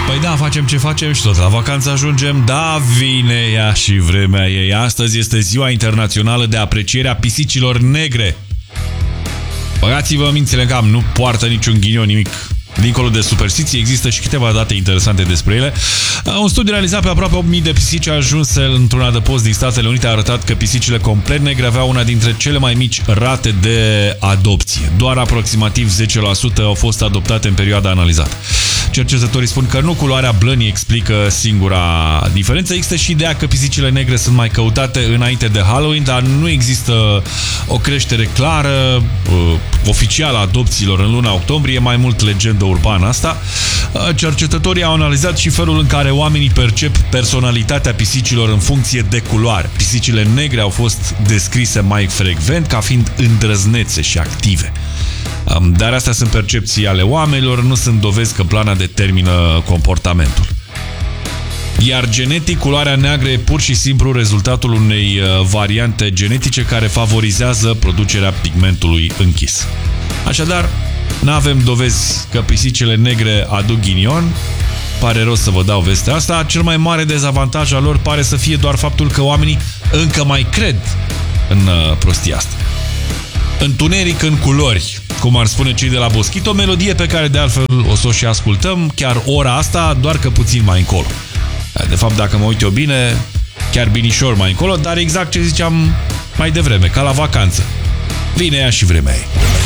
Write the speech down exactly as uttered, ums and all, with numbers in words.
Păi da, facem ce facem și tot la vacanță ajungem. Da, vine ea și vremea ei. Astăzi este ziua internațională de apreciere a pisicilor negre. Băgați-vă mințile în cap, nu poartă niciun ghinion, nimic. Dincolo de superstiții, există și câteva date interesante despre ele. Un studiu realizat pe aproape opt mii de pisici ajuns într-un adăpost din Statele Unite a arătat că pisicile complet negre aveau una dintre cele mai mici rate de adopție. Doar aproximativ zece la sută au fost adoptate în perioada analizată. Cercetătorii spun că nu culoarea blănii explică singura diferență. Există și ideea că pisicile negre sunt mai căutate înainte de Halloween, dar nu există o creștere clară uh, oficială a adopțiilor în luna octombrie, e mai mult legendă urbană asta. Uh, cercetătorii au analizat și felul în care oamenii percep personalitatea pisicilor în funcție de culoare. Pisicile negre au fost descrise mai frecvent ca fiind îndrăznețe și active. Dar astea sunt percepții ale oamenilor, nu sunt dovezi că plana determină comportamentul. Iar genetic, culoarea neagră e pur și simplu rezultatul unei variante genetice care favorizează producerea pigmentului închis. Așadar, nu avem dovezi că pisicile negre aduc ghinion. Pare rău să vă dau vestea asta. Cel mai mare dezavantaj al lor pare să fie doar faptul că oamenii încă mai cred în prostia asta. Întuneric în culori, cum ar spune cei de la Boschito, o melodie pe care de altfel o să o și ascultăm chiar ora asta, doar că puțin mai încolo. De fapt, dacă mă uit eu bine, chiar binișor mai încolo, dar exact ce ziceam mai devreme, ca la vacanță. Vine ea și vremea ei.